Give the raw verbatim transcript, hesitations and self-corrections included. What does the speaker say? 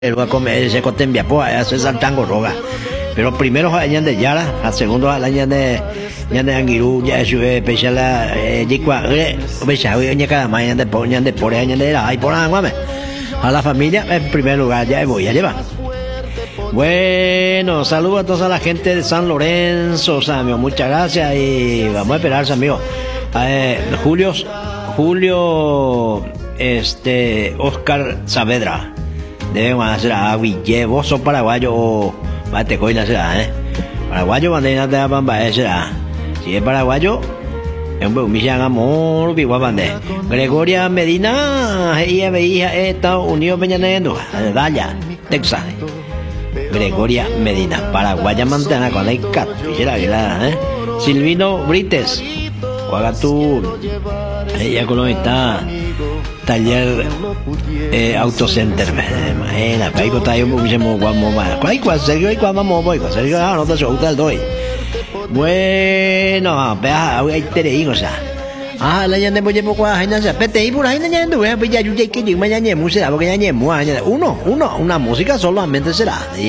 él va a comer ese cotembia, pues hace saltango roga. Pero primero hayan de Yara, a segundo hayan de ya de Angiru, ya su especial eh jikwa, eh, besha, hoy ya cada mañana de ponían de por año de la, ay por agua, a la familia en primer lugar ya voy a llevar. Bueno, saludos a toda la gente de San Lorenzo, Samio, muchas gracias y vamos a esperar, Samio. Eh, Julio, Julio, este, Oscar Saavedra. Deben hacer a Ville, vos sos paraguayo o Batecoila será, eh. Paraguayo, bandera de Bamba, será. Si es paraguayo, es un buen amor, Biguabande. Gregoria Medina, ella veía Estados Unidos, Peñanendo, Daya, Texas. Gregoria Medina, paraguaya mantena con la cato, eh. Silvino Brites, Guagatú, ella con está. Taller eh, Autocenter, imagina, para ahí está ahí un poquito guamo más. ¿Cuál cuál Sergio y cuál vamos voy? Cuál Sergio no te suelta el doy. Bueno, vea, hay tereín, o sea. Ah, la gente voy a poco a gente, se pete y por ahí no ando, voy a pillar yo que yo mañana música, porque ya ni uno, uno, una música solamente será.